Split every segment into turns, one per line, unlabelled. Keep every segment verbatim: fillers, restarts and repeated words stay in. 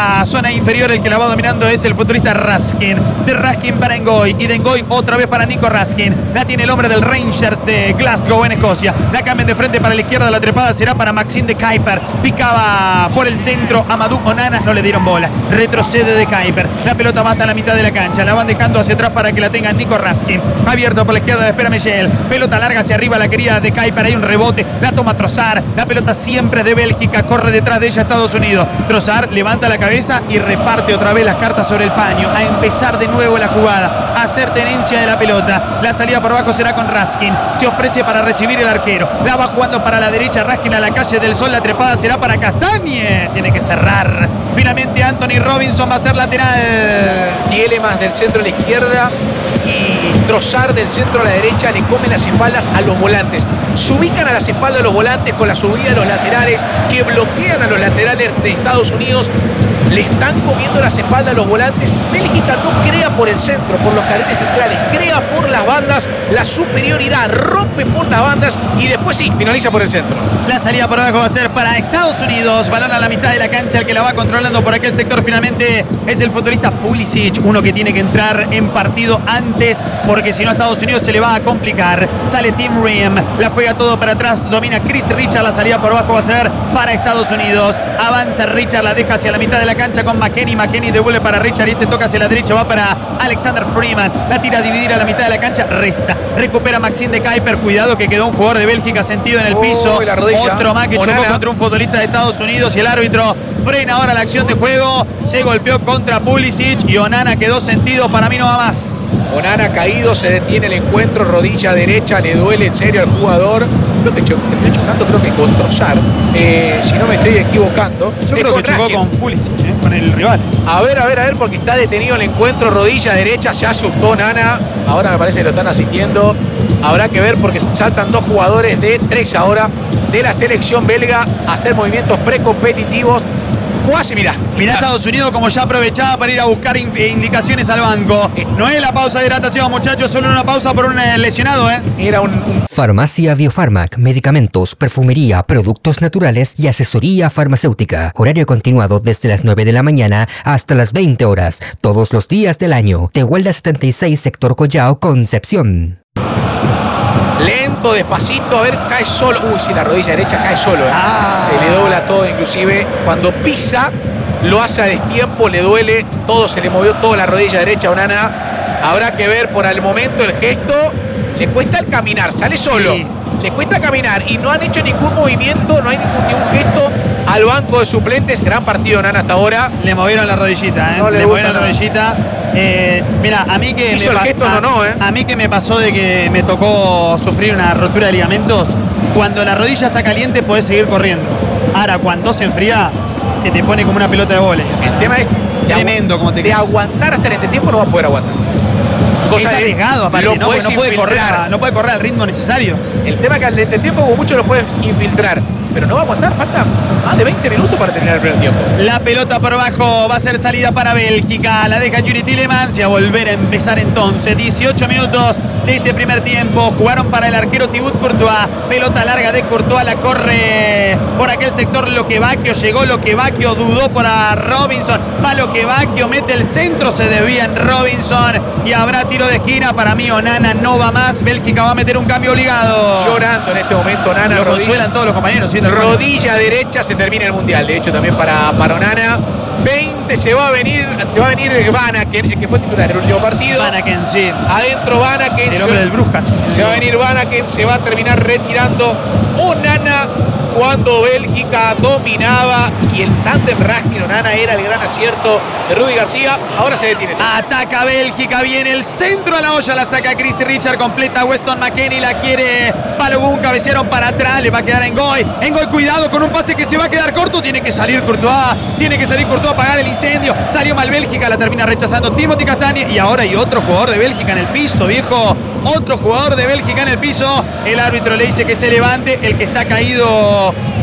la zona inferior el que la va dominando es el futbolista Raskin. De Raskin para Ngoy y de Ngoy otra vez para Nico Raskin. La tiene el hombre del Rangers de Glasgow en Escocia. La cambian de frente para la izquierda, la trepada será para Maxime de Kuyper. Picaba por el centro Amadou Onana, no le dieron bola. Retrocede de Kuyper. La pelota va hasta la mitad de la cancha. La van dejando hacia atrás para que la tenga Nico Raskin. Abierto por la izquierda, espera Michel. Pelota larga hacia arriba, la querida de Kuyper. Hay un rebote, la toma Trossard. La pelota siempre de Bélgica, corre detrás de ella Estados Unidos. Trossard levanta la cabeza y reparte otra vez las cartas sobre el paño. A empezar de nuevo la jugada, a hacer tenencia de la pelota. La salida por abajo será con Raskin. Se ofrece para recibir el arquero. La va jugando para la derecha Raskin a la calle del Sol. La trepada será para Castagne. Tiene que cerrar. Finalmente Anthony Robinson va a ser lateral.
Tielemans del centro a la izquierda y Trossard del centro a la derecha le comen las espaldas a los volantes. Se ubican a las espaldas de los volantes con la subida de los laterales que bloquean a los laterales de Estados Unidos. Le están comiendo las espaldas a los volantes. Bélgica no crea por el centro, por los carriles centrales, crea por las bandas la superioridad, rompe por las bandas y después sí, finaliza por el centro.
La salida por abajo va a ser para Estados Unidos. Balón a la mitad de la cancha, el que la va controlando por aquel sector finalmente es el futbolista Pulisic, uno que tiene que entrar en partido antes porque si no a Estados Unidos se le va a complicar. Sale Tim Ream, la juega todo para atrás, domina Chris Richard, la salida por abajo va a ser para Estados Unidos. Avanza Richard, la deja hacia la mitad de la cancha con McKennie. McKennie devuelve para Richard y este toca hacia la derecha, va para Alexander Freeman. La tira a dividir a la mitad de la cancha, resta. Recupera Maxime de Kuyper. Cuidado que quedó un jugador de Bélgica sentido en el
oh,
piso. Otro más que
Onana
chocó contra un futbolista de Estados Unidos y el árbitro frena ahora la acción de juego. Se golpeó contra Pulisic y Onana quedó sentido. Para mí no va más.
Onana caído, se detiene el encuentro, rodilla derecha, le duele en serio al jugador. Creo que terminó chocando, creo que con Trossard, eh, si no me estoy equivocando.
Yo creo que chocó con Pulisic, eh, con el rival.
A ver, a ver, a ver, porque está detenido el encuentro, rodilla derecha, se asustó Onana. Ahora me parece que lo están asistiendo. Habrá que ver porque saltan dos jugadores de tres ahora de la selección belga a hacer movimientos precompetitivos. Cuasi, mirá.
Mirá Estados Unidos como ya aprovechaba para ir a buscar in indicaciones al banco. No es la pausa de hidratación, muchachos, solo una pausa por un eh, lesionado, ¿eh?
Era un, un...
Farmacia Biofarmac, medicamentos, perfumería, productos naturales y asesoría farmacéutica. Horario continuado desde las nueve de la mañana hasta las veinte horas, todos los días del año. Tehuelda setenta y seis, sector Collao, Concepción.
Lento, despacito, a ver, cae solo. Uy, si la rodilla derecha cae solo, ¿eh?
Ah.
Se le dobla todo, inclusive cuando pisa, lo hace a destiempo, le duele, todo se le movió toda la rodilla derecha a Onana. Habrá que ver por el momento el gesto. Le cuesta el caminar, sale solo.
Sí.
Le cuesta caminar y no han hecho ningún movimiento, no hay ningún, ningún gesto al banco de suplentes. Gran partido Onana hasta ahora.
Le movieron la rodillita, ¿eh?
No le
le movieron
gusta
la rodillita. Eh, mira, a mí que
Hizo
me
el gesto,
a,
no, no, ¿eh?
a mí que me pasó de que me tocó sufrir una rotura de ligamentos. Cuando la rodilla está caliente podés seguir corriendo. Ahora, cuando se enfría, se te pone como una pelota de vóley.
El tema es
tremendo como te
de aguantar hasta el entretiempo, no va a poder aguantar.
Es arriesgado, aparte, ¿no? Porque no puede correr, no puede correr al ritmo necesario.
El tema es que al entretiempo como mucho lo puedes infiltrar, pero no va a aguantar, falta más de veinte minutos para terminar el primer tiempo.
La pelota por abajo va a ser salida para Bélgica, la deja Yuri Tielemans y a volver a empezar entonces. dieciocho minutos de este primer tiempo, jugaron para el arquero Thibaut Courtois, pelota larga de Courtois, la corre por aquel sector Loquevacchio, llegó Loquevacchio, dudó para Robinson, va Loquevacchio, mete el centro, se desvía en Robinson y habrá tiro de esquina. Para mí Onana no va más, Bélgica va a meter un cambio obligado.
Llorando en este momento Onana.
Lo consuelan todos los compañeros. ¿Sí?
Rodilla derecha, se termina el mundial, de hecho también para, para Onana. veinte se va a venir, se va a venir Vanaken, el que fue titular en el último partido.
Vanaken, sí.
Adentro Vanaken.
El hombre del Brujas.
Se va a venir Vanaken, se va a terminar retirando Onana cuando Bélgica dominaba y el tándem Raskin-Onana era el gran acierto de Rudi García. Ahora se detiene.
Ataca Bélgica, viene el centro a la olla, la saca Chris Richard, completa Weston McKennie, la quiere Balogun, cabecearon para atrás, le va a quedar Ngoy. Ngoy, cuidado con un pase que se va a quedar corto, tiene que salir Courtois, tiene que salir Courtois a apagar el incendio. Salió mal Bélgica, la termina rechazando Timothy Castagne y ahora hay otro jugador de Bélgica en el piso, viejo. Otro jugador de Bélgica en el piso. El árbitro le dice que se levante, el que está caído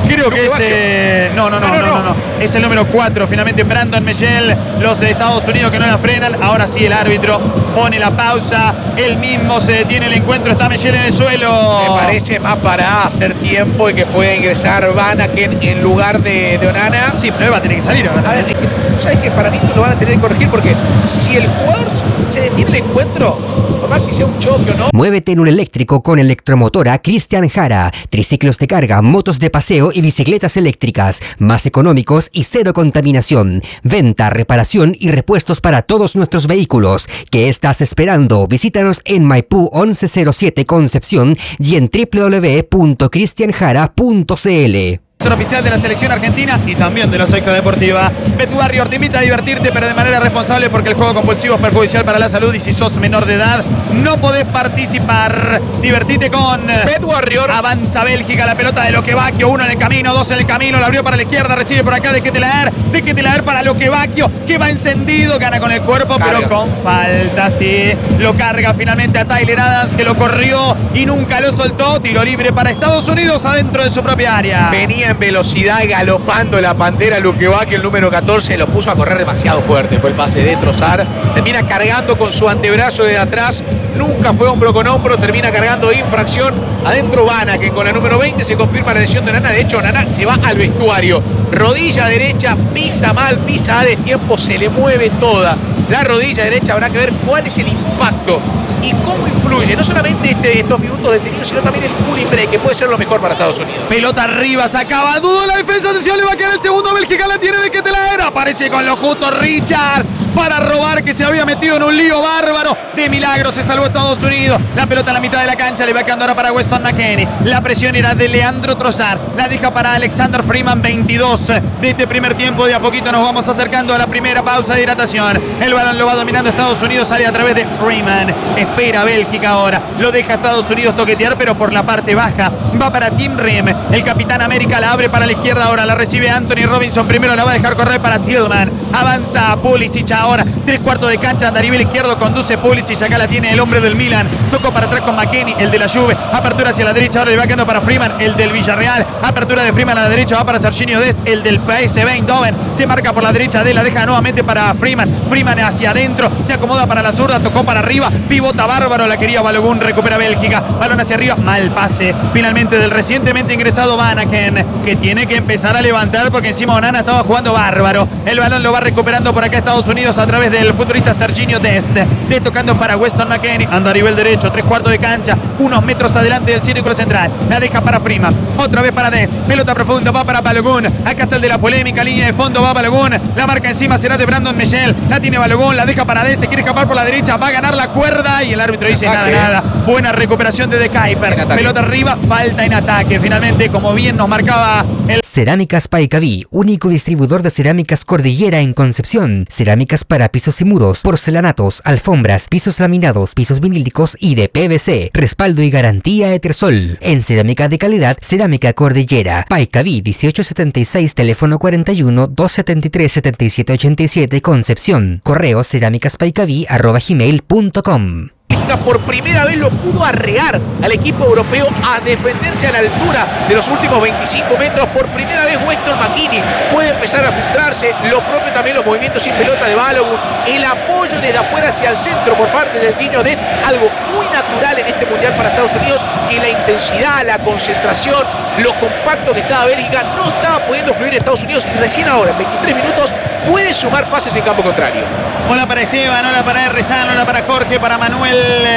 Creo que es... Eh, no, no, no, no, no, no, no. Es el número cuatro, finalmente Brandon Mellel, los de Estados Unidos que no la frenan. Ahora sí el árbitro pone la pausa. Él mismo se detiene el encuentro. Está Mellel en el suelo.
Me parece más para hacer tiempo y que pueda ingresar Vanaken en lugar de, de Onana.
Sí, pero él va a tener que salir ahora.
A ver, es que, ¿sabes que para mí esto lo van a tener que corregir? Porque si el jugador se detiene el encuentro, por más que sea un choque o no.
Muévete en un eléctrico con Electromotora Cristian Jara. Triciclos de carga, motos de paseo y bicicletas eléctricas. Más económicos y cero contaminación. Venta, reparación y repuestos para todos nuestros vehículos. ¿Qué estás esperando? Visítanos en Maipú once cero siete Concepción y en w w w punto cristian jara punto c l.
Oficial de la selección argentina y también de la secta deportiva. BetWarrior te invita a divertirte, pero de manera responsable, porque el juego compulsivo es perjudicial para la salud y si sos menor de edad no podés participar. Divertite con
BetWarrior.
Avanza Bélgica, la pelota de Loquevacchio, uno en el camino, dos en el camino, la abrió para la izquierda, recibe por acá de Ketelaer, de Ketelaer para Loquevacchio, que va encendido, gana con el cuerpo,
Carga.
pero con falta, sí. Lo carga finalmente a Tyler Adams, que lo corrió y nunca lo soltó. Tiro libre para Estados Unidos adentro de su propia área.
Venía en velocidad, galopando la pantera Loquevacchio, el número catorce, lo puso a correr demasiado fuerte. Fue el pase de Trossard. Termina cargando con su antebrazo de atrás. Nunca fue hombro con hombro. Termina cargando de infracción. Adentro Vanaken con la número veinte. Se confirma la lesión de Onana. De hecho, Onana se va al vestuario. Rodilla derecha, pisa mal, pisa a destiempo, se le mueve toda. La rodilla derecha, habrá que ver cuál es el impacto y cómo influye, no solamente este, estos minutos detenidos, sino también el cooling break, que puede ser lo mejor para Estados Unidos.
Pelota arriba, sacaba duda la defensa, atención, le va a quedar el segundo. Bélgica la tiene de Ketelaer, aparece con lo justo Richards para robar, que se había metido en un lío bárbaro. De milagro se salvó Estados Unidos. La pelota en la mitad de la cancha, le va quedando ahora para Weston McKennie. La presión era de Leandro Trossard, la deja para Alexander Freeman. Veintidós de este primer tiempo. De a poquito nos vamos acercando a la primera pausa de hidratación. El balón lo va dominando Estados Unidos, sale a través de Freeman. Espera Bélgica ahora, lo deja Estados Unidos toquetear, pero por la parte baja. Va para Tim Ream, el Capitán América, la abre para la izquierda ahora, la recibe Anthony Robinson, primero la va a dejar correr para Tillman. Avanza Pulisic ahora, tres cuartos de cancha, anda a nivel izquierdo, conduce Pulisic, acá la tiene el hombre del Milan. Tocó para atrás con McKennie, el de la Juve. Apertura hacia la derecha, ahora le va quedando para Freeman, el del Villarreal. Apertura de Freeman a la derecha, va para Serginho Dest, el del P S V Eindhoven. Se marca por la derecha de la deja nuevamente para Freeman. Freeman hacia adentro, se acomoda para la zurda, tocó para arriba, pivota bárbaro, la quería Balogun, recupera Bélgica. Balón hacia arriba, mal pase. Finalmente del recientemente ingresado Vanaken, que tiene que empezar a levantar porque encima Onana estaba jugando bárbaro. El balón lo va recuperando por acá Estados Unidos a través del futbolista Serginho Dest. Dest tocando para Weston McKennie, anda a nivel derecho, tres cuartos de cancha, unos metros adelante del círculo central. La deja para Freeman, otra vez para Dest. Pelota profunda, va para Balogun. Acá está el de la polémica, línea de fondo, va Balogun. La marca encima será de Brandon Mellel. La tiene Balogun, la deja para Dest, se quiere escapar por la derecha, va a ganar la cuerda y el árbitro dice nada, nada. Buena recuperación de De Kuiper. Pelota arriba, falta en ataque. Finalmente, como bien nos marcaba el...
Cerámicas Paicaví, único distribuidor de cerámicas Cordillera en Concepción. Cerámicas para pisos y muros, porcelanatos, alfombras, pisos laminados, pisos vinílicos y de P V C. Respaldo y garantía Etersol. En cerámica de calidad, Cerámica Cordillera. Paicaví dieciocho setenta y seis, teléfono cuarenta y uno, doscientos setenta y tres, setenta y siete ochenta y siete, Concepción. Correo cerámicaspaicaví arroba gmail punto com.
Por primera vez lo pudo arrear al equipo europeo a defenderse a la altura de los últimos veinticinco metros. Por primera vez Weston McKennie puede empezar a filtrarse. Lo propio también los movimientos sin pelota de Balogun. El apoyo desde afuera hacia el centro por parte del Serginho Dest. Algo muy natural en este mundial para Estados Unidos. Que la intensidad, la concentración, lo compacto que estaba Bélgica no estaba pudiendo fluir en Estados Unidos. Y recién ahora, en veintitrés minutos, puede sumar pases en campo contrario.
Hola para Esteban, hola para Rezano, hola para Jorge, para Manuel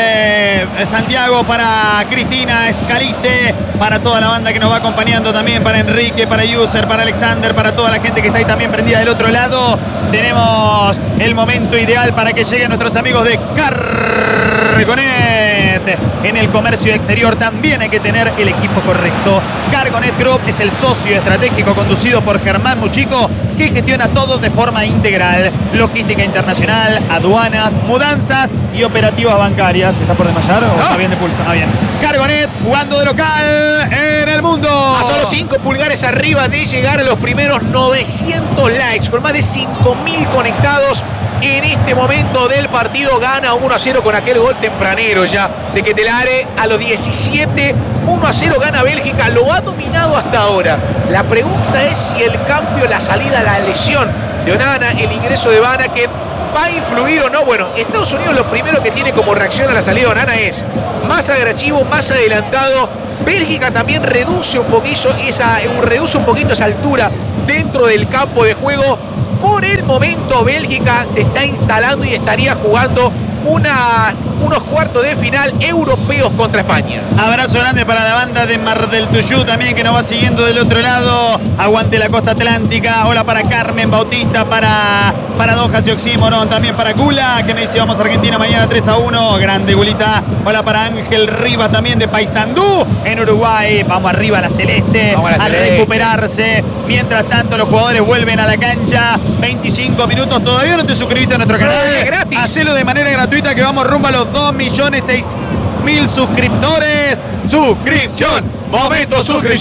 eh, Santiago, para Cristina Escalice, para toda la banda que nos va acompañando también, para Enrique, para User, para Alexander, para toda la gente que está ahí también prendida del otro lado. Tenemos el momento ideal para que lleguen nuestros amigos de Cargonet. En el comercio exterior también hay que tener el equipo correcto. Cargonet Group es el socio estratégico conducido por Germán Muchico, que gestiona todo de forma integral: logística internacional, aduanas, mudanzas y operativas bancarias. ¿Te estás por desmayar o
No.
está bien de pulso? Ah, bien. Cargonet jugando de local en el mundo.
A solo cinco pulgares arriba de llegar a los primeros novecientos likes, con más de cinco mil conectados en este momento del partido. Gana uno a cero con aquel gol tempranero ya de Ketelare a los diecisiete. uno a cero gana Bélgica, lo ha dominado hasta ahora. La pregunta es si el cambio, la salida, la lesión de Onana, el ingreso de Vanaken, ¿va a influir o no? Bueno, Estados Unidos lo primero que tiene como reacción a la salida de Onana es más agresivo, más adelantado. Bélgica también reduce un poquito esa, reduce un poquito esa altura dentro del campo de juego. Por el momento Bélgica se está instalando y estaría jugando unas, unos cuartos de final europeos contra España.
Abrazo grande para la banda de Mar del Tuyú también, que nos va siguiendo del otro lado. Aguante la costa atlántica. Hola para Carmen Bautista, para, para Dojas y Oxímoron, también para Gula, que me dice vamos a Argentina mañana tres a uno. Grande Gulita. Hola para Ángel Rivas también de Paysandú en Uruguay. Vamos arriba a la celeste,
Vamos a la
a
celeste.
recuperarse. Mientras tanto los jugadores vuelven a la cancha. veinticinco minutos. ¿Todavía no te suscribiste a nuestro canal?
Es gratis.
Hacelo de manera gratuita, que vamos rumbo a los dos millones seis mil suscriptores. Suscripción. Momento suscripción.